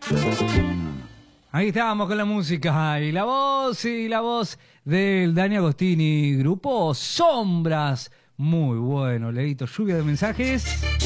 Ahí estábamos con la música y la voz del Dani Agostini, grupo Sombras. Muy bueno, Leito, lluvia de mensajes.